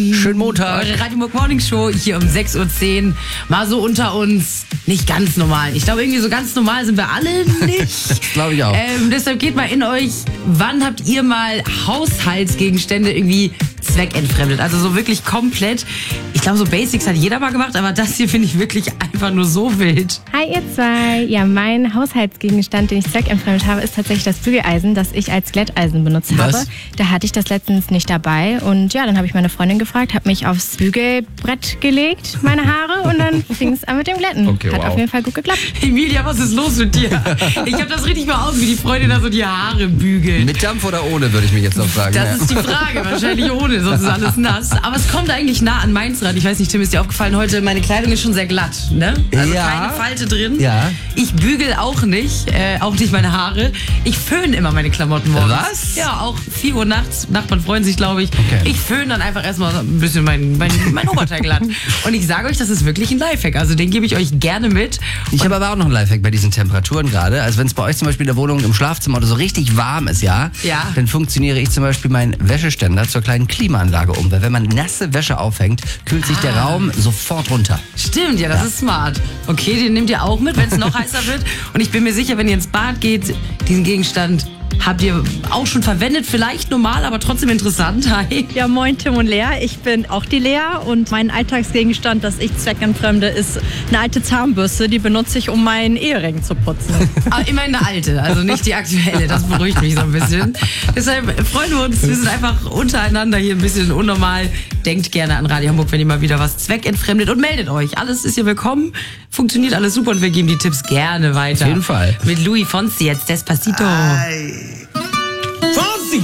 Schönen Montag. Eure Radio Morning Show hier um 6.10 Uhr. Mal so unter uns. Nicht ganz normal. Ich glaube, irgendwie so ganz normal sind wir alle nicht. Glaube ich auch. Deshalb geht mal in euch. Wann habt ihr mal Haushaltsgegenstände irgendwie zweckentfremdet? Also so wirklich komplett. Ich glaube, so Basics hat jeder mal gemacht, aber das hier finde ich wirklich einfach nur so wild. Hi ihr zwei. Ja, mein Haushaltsgegenstand, den ich zweckentfremdet habe, ist tatsächlich das Bügeleisen, das ich als Glätteisen benutzt habe. Da hatte ich das letztens nicht dabei und ja, dann habe ich meine Freundin gefragt, habe mich aufs Bügelbrett gelegt, meine Haare, und dann fing es an mit dem Glätten. Okay, hat auf jeden Fall gut geklappt. Emilia, was ist los mit dir? Ich habe das richtig mal aus, wie die Freundin da so die Haare bügelt. Mit Dampf oder ohne, würde ich mir jetzt noch fragen. Das ist die Frage, wahrscheinlich ohne, sonst ist alles nass. Aber es kommt eigentlich nah an meins ran. Ich weiß nicht, Tim, ist dir aufgefallen, heute meine Kleidung ist schon sehr glatt, ne? Also Ja. keine Falte drin. Ja. Ich bügel auch nicht meine Haare. Ich föhne immer meine Klamotten morgens. Was? Ja, auch 4 Uhr nachts. Nachbarn freuen sich, glaube ich. Okay. Ich föhne dann einfach erstmal ein bisschen mein Oberteil glatt. Und ich sage euch, das ist wirklich ein Lifehack. Also den gebe ich euch gerne mit. Ich habe aber auch noch einen Lifehack bei diesen Temperaturen gerade. Also wenn es bei euch zum Beispiel in der Wohnung im Schlafzimmer oder so richtig warm ist, ja, dann funktioniere ich zum Beispiel meinen Wäscheständer zur kleinen Klimaanlage um. Weil wenn man nasse Wäsche aufhängt, kühlt sich der Raum sofort runter. Stimmt, ja, das ist smart. Okay, den nehmt ihr auch mit, wenn es noch heißer wird. Und ich bin mir sicher, wenn ihr ins Bad geht, diesen Gegenstand habt ihr auch schon verwendet. Vielleicht normal, aber trotzdem interessant. Hi. Ja, moin Tim und Lea. Ich bin auch die Lea und mein Alltagsgegenstand, das ich zweckentfremde, ist eine alte Zahnbürste. Die benutze ich, um meinen Ehering zu putzen. Aber immerhin eine alte, also nicht die aktuelle. Das beruhigt mich so ein bisschen. Deshalb freuen wir uns. Wir sind einfach untereinander hier ein bisschen unnormal. Denkt gerne an Radio Hamburg, wenn ihr mal wieder was zweckentfremdet, und meldet euch. Alles ist hier willkommen. Funktioniert alles super und wir geben die Tipps gerne weiter. Auf jeden Fall. Mit Louis Fonsi jetzt Despacito. Ay.